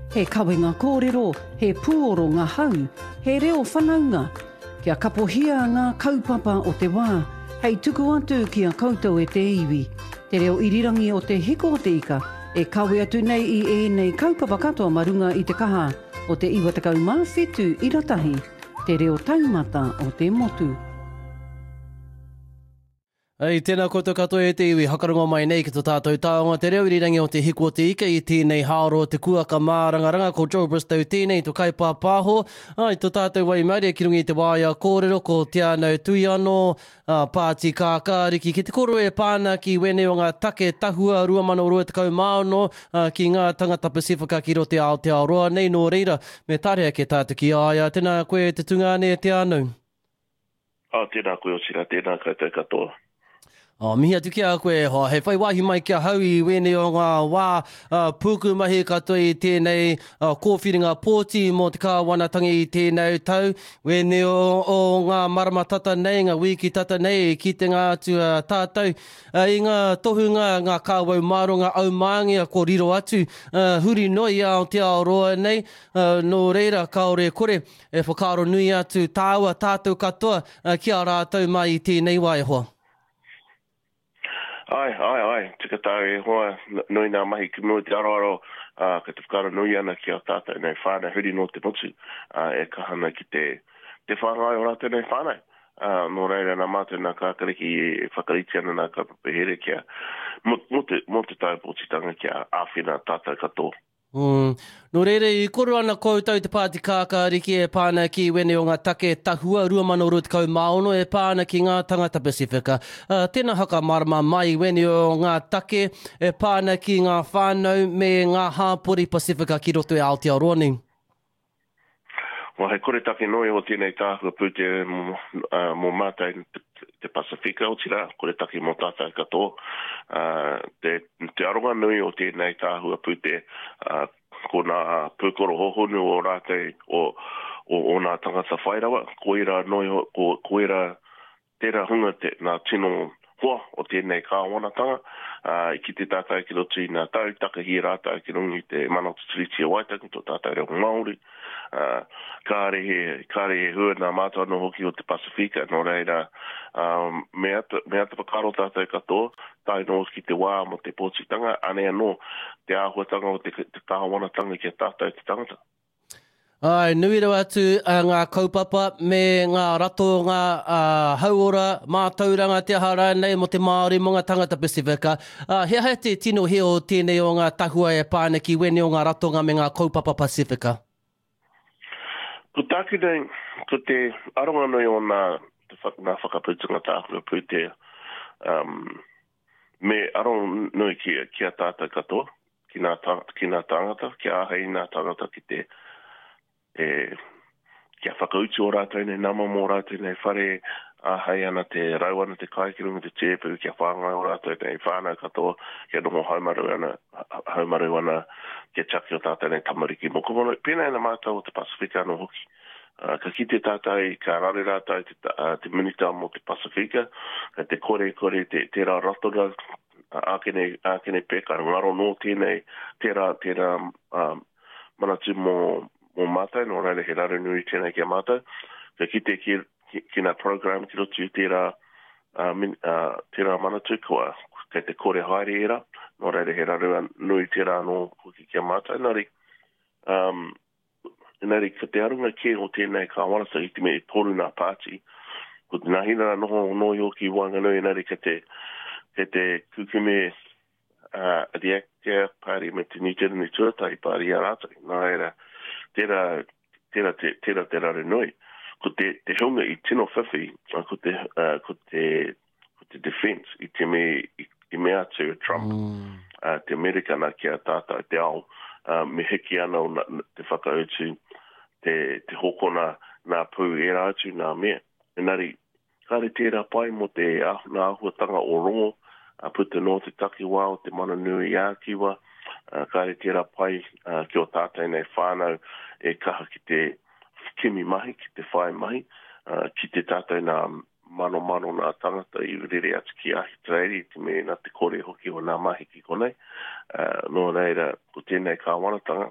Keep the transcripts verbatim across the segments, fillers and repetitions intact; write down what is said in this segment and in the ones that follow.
he kawenga kōrero, he puoro ngā hau, he reo whanaunga, kia kapohia ngā kaupapa o te wā, hei tuku atu kia koutou e te iwi. Te reo irirangi o te hiko o te ika, e kawe atu nei i e nei kaupapa katoa marunga i te kaha o te iwa takau mawhetu i ratahi, te reo taumata o te motu. Ei, tēnā koutou katoa e te iwi, hakarongo mai nei ki tō tātou taonga, te reo irirangi o te hiko o te ika i tēnei haoro te kuaka mārangaranga ko Joe Bristow tēnei tō kaipā pāho. Ai, tō tātou wai maere ki rungi te wāia kōrero ko te anau tui anō, uh, pāti kākāriki ki te koro e pāna ki wene o ngā take tahua rua mano rua te kau maono uh, ki ngā tangata Pasifika ki rote Aotearoa. Nei nō reira, me tarea ke tātou ki aia. Tēnā koe te tungane te anau. Oh, tēnā koe o sira, tēnā koutou katoa. Oh, mihi atu kia koe, ho, hei whai wahi mai kia hau i wene o ngā wā uh, puku mahi katoa i tēnei uh, kōwhiringa pōti mō te kāwanatangi i tēnei tau. Wene o, o ngā marama tata nei, ngā wiki tata nei, ki te ngā atu uh, tātou. Uh, I ngā tohunga, ngā kāwau maro, ngā au maangi a ko riro atu. Uh, huri noi a te aoroa nei, uh, no reira kaore kore, e whakaro nui atu tāua tātou katoa uh, kia rātou mai i tēnei wai hoa. Ai, ai, ai, tika tau e hoa, nui nā mahi ki mua te aroaro, uh, ka te whakaro nui ana ki a tātou nei whānau, huri no te motu, uh, e kahana ki te, te whāngai o rātou nei whānau. Uh, no reira nā mātou nā kākariki e whakariti ana nā ka papehere kia, mo, mo, te, mo te tau pōtitanga kia āwhina tātou katoa. Mm. No reire, i koro ana koutou te pāti kākāriki e pāna ki wene o ngā take tahua rua mano rua te kau maono e pāna ki ngā tangata Pasifika. Uh, tēnā haka marama mai wene o ngā take e pāna ki ngā whānau me ngā hāpori Pasifika ki roto e Aotearoa ni. Well, hei kore take noi o tēnei tāhua pūte mō, uh, mō mātai te, te Pasifika o tira, kore take mō tātai katoa. Uh, te, te aronga nui o tēnei tāhua pūte, uh, ko nā pūkoro hohonu o rātei o, o, o nā tangata whairawa, koira noi, ko, koira tērā hunga te, nā tino hoa o tēnei kāwanatanga, uh, i ki te tātai ki rotu i nā tau, takahi rātai ki rungi te manatu tiriti o Waitaki, tō tātai reo Māori. Uh, kāre he, kāre he hua nā mātua no hoki o te Pasifika, no reira, um, me ata, me ata whakaro tātou katoa, tai no ki te wā mo te pōtitanga, ane anō te āhuatanga o te, te kāwanatanga ki a tātou te tangata. Ai, nui rau atu uh, ngā kaupapa me ngā rato ngā uh, hauora mātauranga te hara nei mo te Māori mo ngā tangata Pasifika. Uh, hea hea te tino he o tēnei o ngā tahua e pāna ki wene o ngā ratonga me ngā kaupapa Pasifika? Ko tāki nei, ko te aronga noi o nā, te whak, nā whakapūtunga tākura pūte, um, me aronga noi ki, ki a tātou katoa, ki nā, ta, ki nā tangata, ki āhei nā tangata ki te, e, ki a whakautu o rātou nei, nama mō rātou nei, whare āhei ana te rauana, te kaikirunga, te tēpu, ki a whāngai o rātou nei, whānau katoa, ki a noho haumaru ana, haumaru ana, ki a chaki o tātou nei tamariki. Mō kumono, pēnei na mātou o te Pasifika no hoki. Uh, ka ki te tātai, ka rare rātai te, uh, te minita mo te Pasifika, ka te kore kore, te tērā ratonga, uh, ākene, ākene pēka, ngaro no tēnei, tērā, tērā um, manatu mō, mō mātai, no reire he rare nui tēnei kia mātai, ka ki te ki, ki, ki nā program ki rotu tērā, uh, min, uh, tērā manatu, kua, ka te kore haere era, no reire he rare nui tērā no kuki kia mātai, nari, um, Nari, ka te arunga ke o tēnei ka wanasa i te me toru nā pāti. Ko te nahina noho no yoki wanganui, nari, ka te, ka te kukume uh, adiakea pāri me te nitera ni tuatai pāri a rātai. Nā era, tērā, tērā, tērā, tērā renoi. Ko te, te hunga i tino whiwhi, ko te, uh, ko te, ko te defense, i te me, i, i me atu Trump, mm. uh, te Amerika nā kia tātai te ao, uh, me heki ana o na, te whakautu, te, te hokona nā pū e rātu nā mea. Enari, kāre tērā pai mo te ah, nā ahuatanga o rongo, uh, puta no te takiwā o te mana nui a kiwa, uh, kāre tērā pai uh, ki o tātai nei whānau e kaha ki te kimi mahi, ki te whai mahi, uh, ki te tātai nā mano mano nā tangata i rere atu ki ahi traeri, te me nā te kore hoki o nā mahi ki konei. Uh, no reira, ko tēnei kāwanatanga,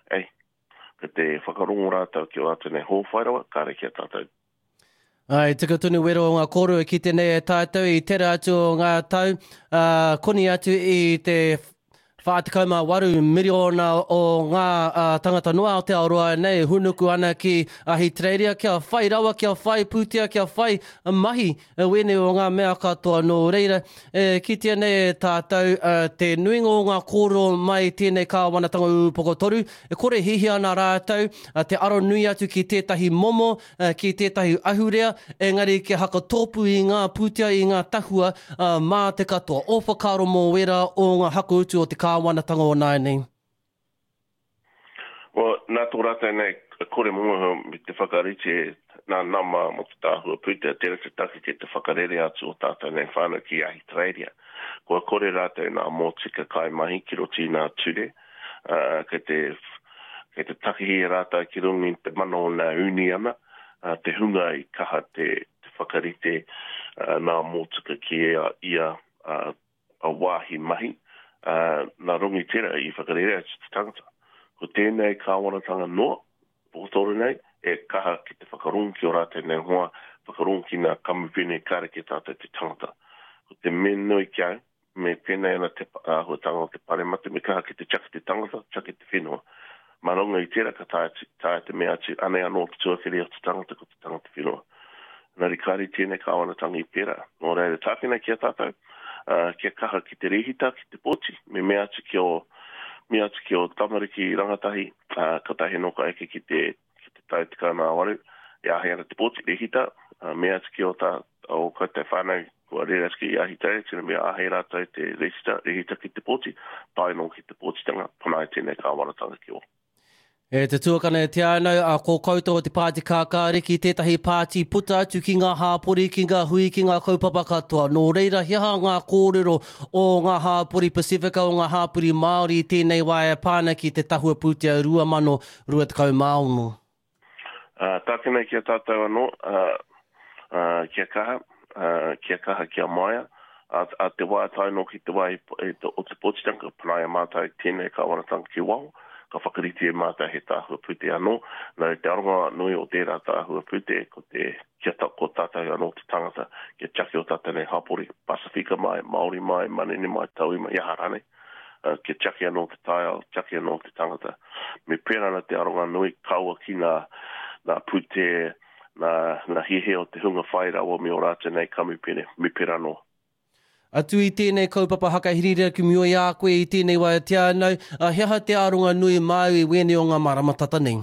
ei, ka te whakarongo rātau ki o atu nei hōwhairawa, kāre ki a tātou. Ai, tika tunu wero o ngā kōrua ki tēnei e tātou i tera atu o ngā tau. Uh, koni atu i te whātikau waru miriona o ngā uh, tangata noa o te aroa nei hunuku ana ki Ahitereiria, kia whai rawa, kia whai pūtia, kia whai mahi uh, wene o ngā mea katoa nō reira. E, ki tēnei e tātou uh, te nuinga o ngā kōro mai tēnei kāwanatanga upoko toru. E kore hihi ana rātou, uh, te aro nui atu ki tētahi momo, uh, ki tētahi ahurea, engari ke haka tōpu i ngā pūtia, i ngā tahua uh, mā te katoa. O whakaro mō wera o ngā haku utu o te kāwanatanga o nai nei. Well, nā tō rātai nei, kore monga me te whakarite nā nama mo te tāhua pūtea, tera te taki ke te whakarere atu o tātai nei whānau ki Ahitereiria. Kua kore rātai nā mō tika kai mahi ki roti nā ture, uh, ke te, ke te takihi rātai ki rungi te mana o nā uni ana, uh, te hunga i kaha te, te whakarite uh, nā mō tika ki ea ia uh, a wāhi mahi. Uh, nā rungi tera i whakarere atu te tangata. Ko tēnei kāwanatanga noa, pōtoru nei, e kaha ki te whakarung ki o rātai nei hoa, whakarung ki nā kamupene kāre ki tātou te tangata. Ko te menui ki au, me pēnei ana te āhuatanga o te paremate, me kaha ki te chaki te tangata, chaki te whenua. Maronga i tera ka tāia te mea ati, ane anō ki tuakere o te tangata ko te tangata whenua. Nari kāri tēnei kāwanatanga i pēra. Nō reire tāpina ki a tātou, uh, kia kaha ki te rehita, ki te pōti, me mea ati ki o mi atu ki o tamariki rangatahi, uh, ka tahi no ka eke ki te, ki te taitika nā waru, e ahi ana te pōti rehita, uh, me atu ki o ta, o ka te whānau, kua rera ski i Ahitereiria, tēnā mea ahi rātai te rehita, rehita ki te pōti, tai no ki te pōtitanga, panai tēnei kāwanatanga ki o. E te tuakana e te anau, a ko koutou o te pāti kākāriki, tētahi pāti puta atu ki ngā hāpori, ki ngā hui, ki ngā kaupapa katoa. Nō reira, hiaha ngā kōrero o ngā hāpori Pasifika, o ngā hāpori Māori, tēnei wae pāna ki te tahua pūtea rua mano, rua tekau māunu. Uh, tākena kia tātou anō, uh, uh, kia kaha, uh, kia kaha kia maia, a, a te wā taino ki te wā e, o te pōtitanga, panai a mātai tēnei kāwanatanga ki wau, ka whakariti e mātai he tāhua pūte anō, nā te aronga nui o tērā tāhua pūte, ko te kia ta, ko tātai anō te tangata, kia chaki o tātai nei hapori, Pasifika mai, Māori mai, Manene mai, Taui mai, Yaharane, uh, kia chaki anō te tāia, chaki anō te tangata. Me pērana te aronga nui kaua ki nā, nā pūte, nā, nā hihe o te hunga whaira o mi o rāta nei kamupene, me pērano. Atu i tēnei kaupapa hakahirira ki mio i a koe i tēnei wai te anau, uh, heha te aronga nui mau i wene o ngā maramatata nei?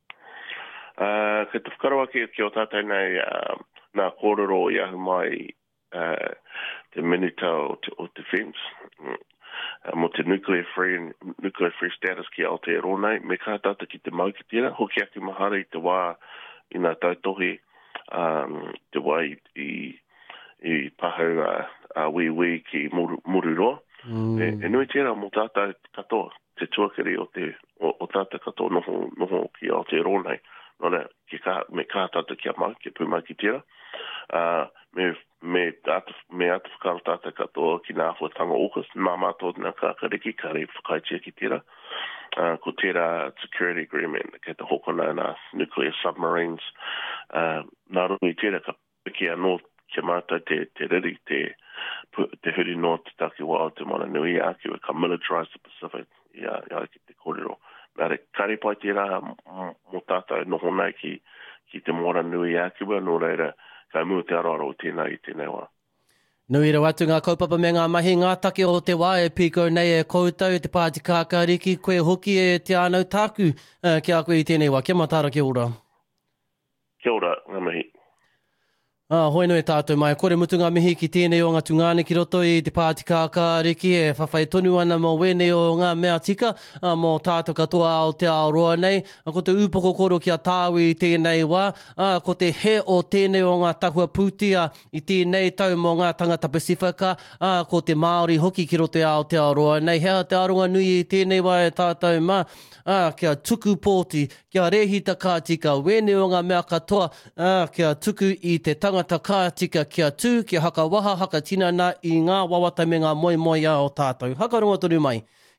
Uh, ka te whakarawa ki, ki o tātai nei, uh, nā kōrero i ahu mai uh, te minita o te, o te fence, uh, mo te nuclear free, nuclear free status ki Aotearoa nei, me ka tata ki te mau ki tēra, hoki aki mahara i te wā i nā tautohi, um, te wā i, i, i pahau uh, a uh, wii ki muru, mururoa. Mm. E, e nui tērā mo tātai katoa, te tuakere o te o, o tātai katoa noho, noho ki Aotearoa nei. Nōna, ki ka, me kā tātai ki a mau, ki pūmai ki tērā. Uh, me, me, atu, me atu whakaro tātai katoa ki nā huatanga okas, nā mātou nā kākariki, ka rei whakaitia ki tērā. Uh, ko tērā security agreement, ke te hokona nā nuclear submarines. Uh, nā rungi tērā ka piki anō kia mātai te, te riri, te te huri no te taki wā o te mana nui a ki ka militarize the Pacific i a, i a ki te kōrero. Nā re kare pai te rā mo tātou noho nei ki, ki te mora nui a ki wā, nō reira ka mua te aroaro o tēnei i tēnei wā. Nui rau atu ngā kaupapa me ngā mahi, ngā take o te wā e piko nei e koutou, te pāti kākāriki, koe hoki e te anau tāku uh, ki a koe i tēnei wā. Kia mātāra, kia ora. Kia ora, ngā mahi. Ah, hoi no e tātou mai. Kore mutu ngā mihi ki tēnei o ngā tungāne ki roto i te pāti kākāriki e whawhai tonu ana mō wene o ngā mea tika uh, mō tātou katoa o te aoroa nei. Uh, ko te upoko koro ki a tāu i tēnei wā. Uh, ko te he o tēnei o ngā tahua pūtia i tēnei tau mō ngā tangata Pasifika. Uh, ko te Māori hoki ki roto o te aoroa nei. Hea te aronga nui i tēnei wā e tātou mā. Uh, kia tuku pōti, kia rehita kātika, wene o ngā mea katoa, uh, kia tuku i te tangata kātika kia tū, kia haka waha, haka tinana i ngā wawata me ngā moi moi a o tātou. Haka runga tonu mai,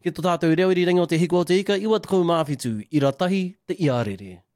Ki tō tātou reo iri rangi o te hiko o te ika, iwa tako mawhitu, i ratahi te iarere.